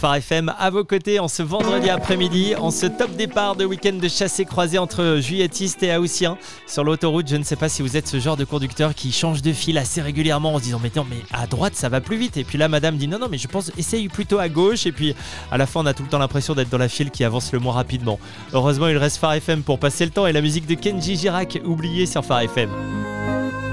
Phare FM à vos côtés en ce vendredi après-midi, en ce top départ de week-end de chassé-croisé entre juilletistes et haussiens. Sur l'autoroute, je ne sais pas si vous êtes ce genre de conducteur qui change de fil assez régulièrement en se disant mais à droite ça va plus vite. Et puis là madame dit non mais je pense essaye plutôt à gauche. Et puis à la fin on a tout le temps l'impression d'être dans la file qui avance le moins rapidement. Heureusement il reste Phare FM pour passer le temps et la musique de Kenji Girac oubliée sur Phare FM.